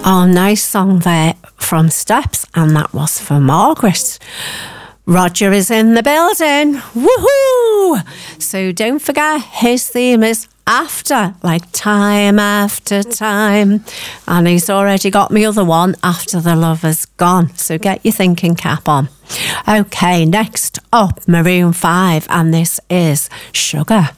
Oh, nice song there from Steps, and that was for Margaret. Roger is in the building. Woohoo! So don't forget, his theme is After, like time after time. And he's already got me other one, After the Lover's Gone. So get your thinking cap on. Okay, next up, Maroon 5, and this is Sugar.